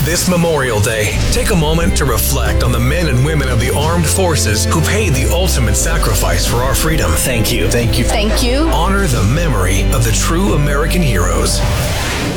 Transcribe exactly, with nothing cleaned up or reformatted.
This Memorial Day, take a moment to reflect on the men and women of the armed forces who paid the ultimate sacrifice for our freedom. Thank you. Thank you. Thank you. Honor the memory of the true American heroes.